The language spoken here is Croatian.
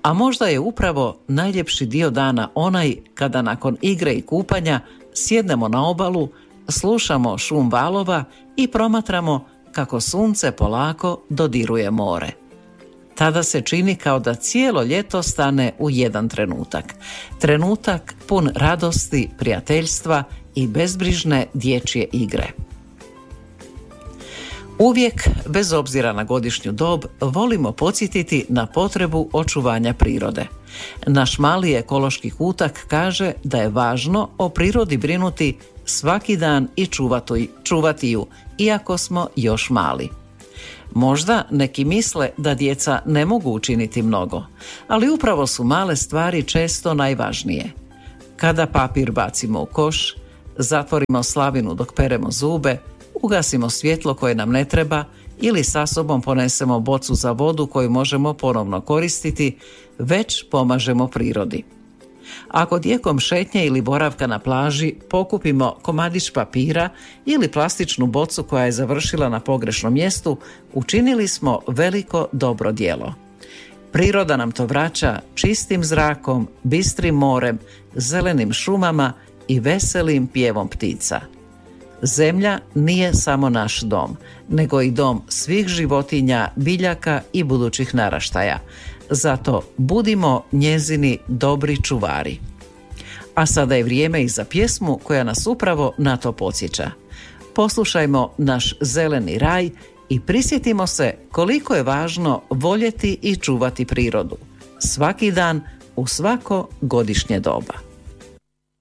A možda je upravo najljepši dio dana onaj kada nakon igre i kupanja sjednemo na obalu, slušamo šum valova i promatramo kako sunce polako dodiruje more. Tada se čini kao da cijelo ljeto stane u jedan trenutak. Trenutak pun radosti, prijateljstva i bezbrižne dječje igre. Uvijek, bez obzira na godišnju dob, volimo podsjetiti na potrebu očuvanja prirode. Naš mali ekološki kutak kaže da je važno o prirodi brinuti svaki dan i čuvati ju, iako smo još mali. Možda neki misle da djeca ne mogu učiniti mnogo, ali upravo su male stvari često najvažnije. Kada papir bacimo u koš, zatvorimo slavinu dok peremo zube, ugasimo svjetlo koje nam ne treba ili sa sobom ponesemo bocu za vodu koju možemo ponovno koristiti, već pomažemo prirodi. Ako tijekom šetnje ili boravka na plaži pokupimo komadić papira ili plastičnu bocu koja je završila na pogrešnom mjestu, učinili smo veliko dobro djelo. Priroda nam to vraća čistim zrakom, bistrim morem, zelenim šumama i veselim pjevom ptica. Zemlja nije samo naš dom, nego i dom svih životinja, biljaka i budućih naraštaja. Zato budimo njezini dobri čuvari. A sada je vrijeme i za pjesmu koja nas upravo na to podsjeća. Poslušajmo naš zeleni raj i prisjetimo se koliko je važno voljeti i čuvati prirodu. Svaki dan, u svako godišnje doba.